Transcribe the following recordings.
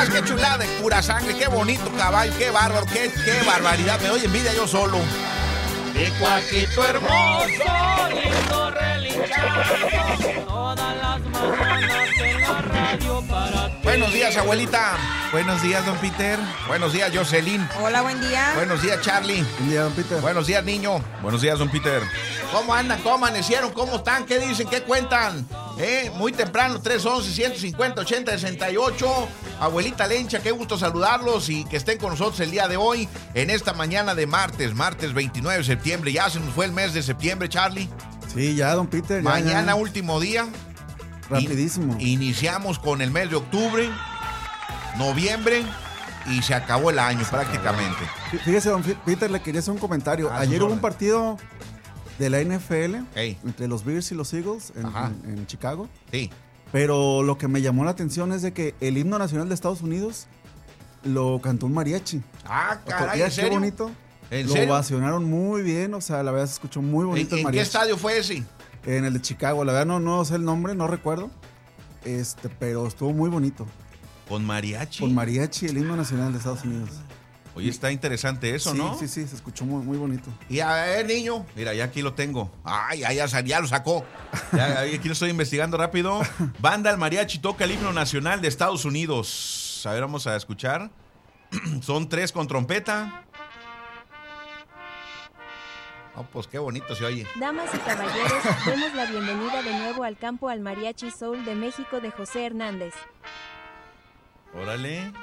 nomás, qué chulada de pura sangre, qué bonito caballo, qué bárbaro, qué barbaridad. Me doy envidia yo solo. De Cuaquito hermoso, lindo relinchado, todas las mañanas en la radio para ti. Buenos días, abuelita. Buenos días, don Peter. Buenos días, Jocelyn. Hola, buen día. Buenos días, Charlie. Buen día, don Peter. Buenos días, niño. Buenos días, don Peter. ¿Cómo andan? ¿Cómo amanecieron? ¿Cómo están? ¿Qué dicen? ¿Qué cuentan? Muy temprano, 311-150-8068. Abuelita Lencha, qué gusto saludarlos y que estén con nosotros el día de hoy, en esta mañana de martes 29 de septiembre. Ya se nos fue el mes de septiembre, Charlie. Sí, ya, don Peter. Mañana, último día. Rapidísimo. Iniciamos con el mes de octubre, noviembre y se acabó el año prácticamente. Fíjese, don Peter, le quería hacer un comentario. Ayer hubo un partido de la NFL entre los Bears y los Eagles en Chicago. Sí. Pero lo que me llamó la atención es de que el himno nacional de Estados Unidos lo cantó un mariachi. Ah, caray, ¿en serio? Qué bonito. ¿En lo serio? ovacionaron muy bien, o sea, la verdad se escuchó muy bonito el mariachi. ¿En qué estadio fue ese? En el de Chicago, la verdad no sé el nombre, no recuerdo. Pero estuvo muy bonito. ¿Con mariachi? Con mariachi, el himno nacional de Estados Unidos. Oye, está interesante eso, sí, ¿no? Sí, se escuchó muy, muy bonito. Y a ver, niño. Mira, ya aquí lo tengo. Ay, ya lo sacó. Ya, aquí lo estoy investigando rápido. Banda El Mariachi toca el himno nacional de Estados Unidos. A ver, vamos a escuchar. Son 3 con trompeta. Oh, pues qué bonito se oye. Damas y caballeros, demos la bienvenida de nuevo al campo al Mariachi Soul de México de José Hernández. Órale.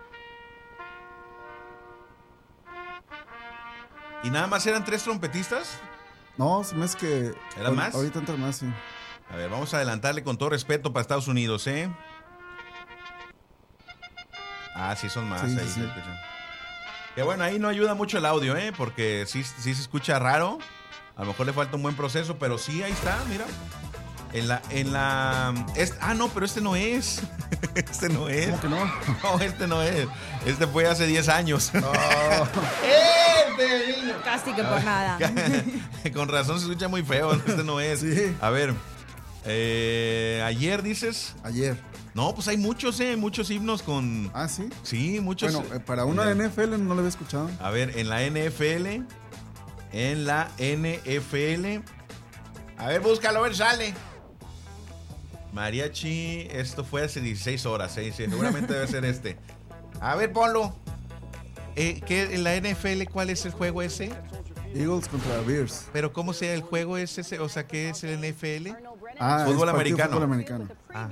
¿Y nada más eran 3 trompetistas? No, se me hace que... ¿Eran más? Ahorita entran más, sí. A ver, vamos a adelantarle con todo respeto para Estados Unidos, ¿eh? Ah, sí, son más. Sí, ahí sí, se sí. escuchan. Que bueno, ahí no ayuda mucho el audio, ¿eh? Porque sí se escucha raro. A lo mejor le falta un buen proceso, pero sí, ahí está, mira. No, pero este no es. Este no es. ¿Cómo que no? No, este no es. Este fue hace 10 años. Casi que por nada. Con razón se escucha muy feo. Este no es. Sí. A ver. Ayer dices. Ayer. No, pues hay muchos himnos con. Ah, ¿sí? Sí, muchos. Bueno, para una de NFL no lo había escuchado. A ver, en la NFL. A ver, búscalo, a ver, sale. Mariachi, esto fue hace 16 horas, ¿eh? Sí, seguramente debe ser este. A ver, ponlo. ¿Qué, en la NFL cuál es el juego ese? Eagles contra Bears. Pero ¿cómo sea el juego es ese? O sea, ¿qué es el NFL? Fútbol americano. Fútbol americano. Ah.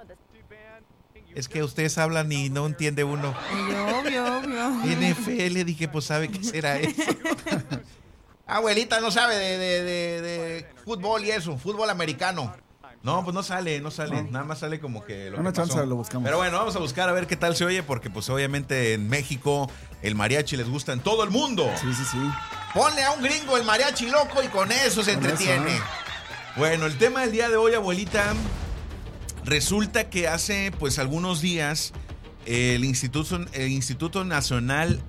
Es que ustedes hablan y no entiende uno. Obvio. NFL, dije, pues ¿sabe qué será eso? Abuelita no sabe de fútbol y eso, fútbol americano. No, pues no sale. Nada más sale como que lo Una que pasó. chance lo buscamos. Pero bueno, vamos a buscar a ver qué tal se oye, porque pues obviamente en México el mariachi les gusta en todo el mundo. Sí. Ponle a un gringo el mariachi loco y con eso se entretiene. eso, Bueno, el tema del día de hoy, abuelita, resulta que hace pues algunos días el Instituto Nacional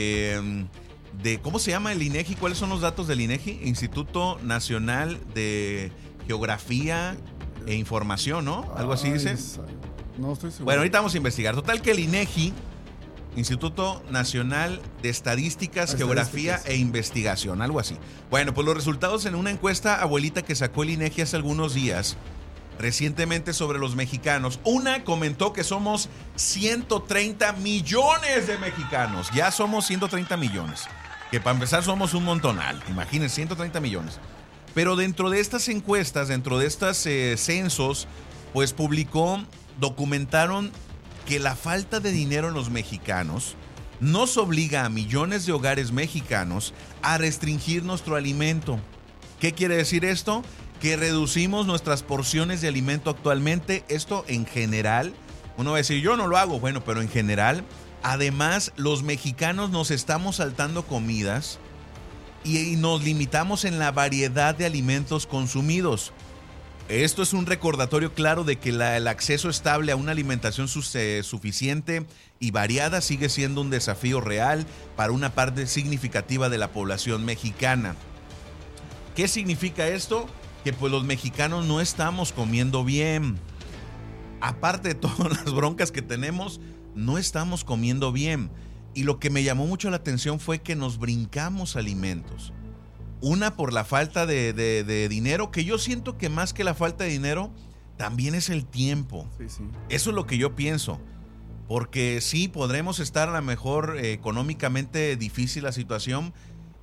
de, ¿cómo se llama el INEGI? ¿Cuáles son los datos del INEGI? Instituto Nacional de Geografía e Información, ¿no? Algo así dice. No estoy seguro. Bueno, ahorita vamos a investigar. Total que el INEGI, Instituto Nacional de Estadísticas, Geografía e Investigación, algo así. Bueno, pues los resultados en una encuesta, abuelita, que sacó el INEGI hace algunos días, recientemente sobre los mexicanos. Una comentó que somos 130 millones de mexicanos. Ya somos 130 millones. Que para empezar somos un montonal. Imagínense, 130 millones. Pero dentro de estas encuestas, dentro de estos censos, pues documentaron que la falta de dinero en los mexicanos nos obliga a millones de hogares mexicanos a restringir nuestro alimento. ¿Qué quiere decir esto? Que reducimos nuestras porciones de alimento actualmente. Esto en general, uno va a decir, yo no lo hago, bueno, pero en general, además, los mexicanos nos estamos saltando comidas y nos limitamos en la variedad de alimentos consumidos. Esto es un recordatorio claro de que el acceso estable a una alimentación suficiente y variada sigue siendo un desafío real para una parte significativa de la población mexicana. ¿Qué significa esto? Que pues los mexicanos no estamos comiendo bien. aparte de todas las broncas que tenemos, no estamos comiendo bien. Y lo que me llamó mucho la atención fue que nos brincamos alimentos. Una, por la falta de dinero, que yo siento que más que la falta de dinero, también es el tiempo. Sí, sí. Eso es lo que yo pienso. Porque sí, podremos estar a lo mejor económicamente difícil la situación,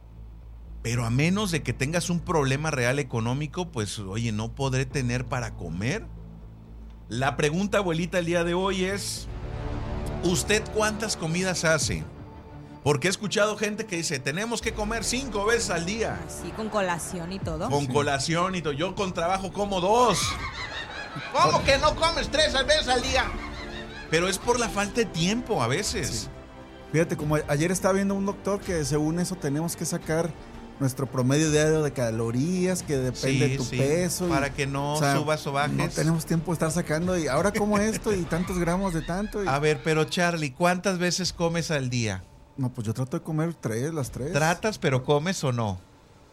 pero a menos de que tengas un problema real económico, pues oye, no podré tener para comer. La pregunta, abuelita, el día de hoy es, ¿usted cuántas comidas hace? Porque he escuchado gente que dice, tenemos que comer 5 veces al día. Así, con colación y todo. Con colación y todo. Yo con trabajo como 2. ¿Cómo que no comes 3 veces al día? Pero es por la falta de tiempo a veces. Sí. Fíjate, como ayer estaba viendo un doctor que según eso tenemos que sacar nuestro promedio diario de calorías, que depende de tu peso. Para que no subas o bajes. No tenemos tiempo de estar sacando y ahora como esto y tantos gramos de tanto. A ver, pero Charlie, ¿cuántas veces comes al día? No, pues yo trato de comer las 3. ¿Tratas, pero comes o no?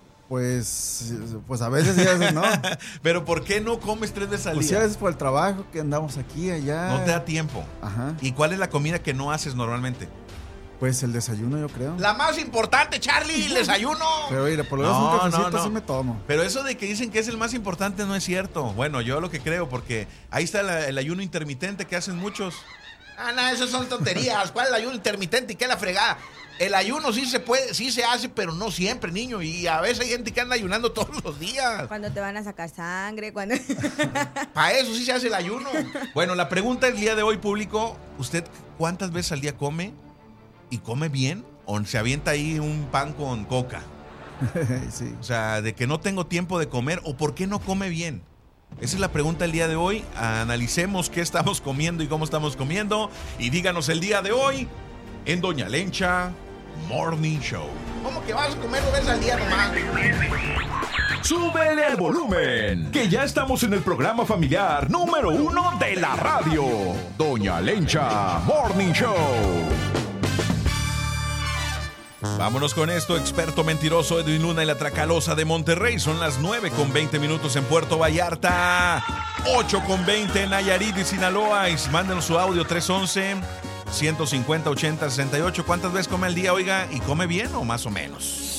Pues a veces y a veces no. ¿Pero por qué no comes 3 veces al pues día? Sí, a veces por el trabajo que andamos aquí, allá. No te da tiempo. Ajá. ¿Y cuál es la comida que no haces normalmente? Pues el desayuno, yo creo. La más importante, Charlie, el desayuno. Pero mira, por lo menos un cafecito sí me tomo. Pero eso de que dicen que es el más importante no es cierto. Bueno, yo lo que creo, porque ahí está el ayuno intermitente que hacen muchos. No, esas son tonterías. ¿Cuál es el ayuno intermitente y qué la fregada? El ayuno sí se puede, sí se hace, pero no siempre, niño. Y a veces hay gente que anda ayunando todos los días. Cuando te van a sacar sangre, cuando... Para eso sí se hace el ayuno. Bueno, la pregunta del día de hoy, público, ¿usted cuántas veces al día come? ¿Y come bien? ¿O se avienta ahí un pan con coca? Sí. O sea, de que no tengo tiempo de comer, ¿o por qué no come bien? Esa es la pregunta del día de hoy. Analicemos qué estamos comiendo y cómo estamos comiendo. Y díganos el día de hoy en Doña Lencha Morning Show. ¿Cómo que vas a comer 2 veces al día nomás? ¡Súbele el volumen! Que ya estamos en el programa familiar número 1 de la radio. Doña Lencha Morning Show. Vámonos con esto, experto mentiroso Edwin Luna y la Tracalosa de Monterrey. Son las 9:20 en Puerto Vallarta, 8:20 en Nayarit y Sinaloa. Y mándenos su audio 311-150-80-68. ¿Cuántas veces come al día, oiga? ¿Y come bien o más o menos?